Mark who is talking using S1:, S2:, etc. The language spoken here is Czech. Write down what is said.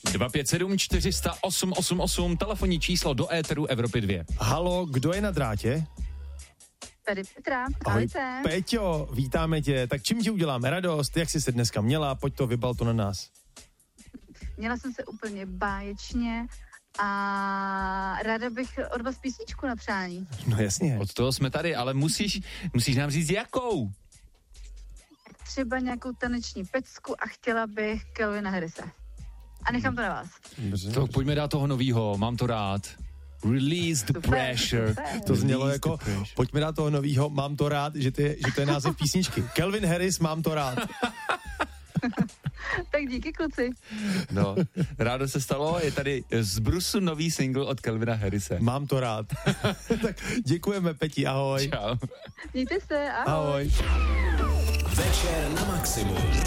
S1: 257 400 888, telefonní číslo do éteru Evropy 2.
S2: Halo, kdo je na drátě?
S3: Tady Petra,
S2: Ahoj,
S3: ahojte.
S2: Péťo, vítáme tě. Tak čím ti uděláme radost? Jak jsi se dneska měla? Pojď to, vybal to na nás.
S3: Měla jsem se úplně báječně a ráda bych od vás písničku na přání.
S2: No jasně.
S1: Od toho jsme tady, ale musíš nám říct jakou.
S3: Třeba nějakou taneční pecku a chtěla bych Calvina Harrise. A nechám to na vás.
S2: Dobře.
S1: To pojďme dát toho novýho, mám to rád. Release the
S3: Super,
S1: pressure.
S3: super.
S2: To znělo
S1: Release
S2: jako,
S1: the pressure.
S2: pojďme dát toho novýho, mám to rád, že to je název písničky. Calvin Harris, mám to rád.
S3: Tak díky, kluci.
S1: No, rádo se stalo, je tady z Brusu nový single od Calvina Harrise.
S2: Mám to rád. Tak děkujeme, Peti, ahoj.
S1: Čau.
S3: Mějte se, ahoj.
S2: Ahoj.
S4: Večer na maximum.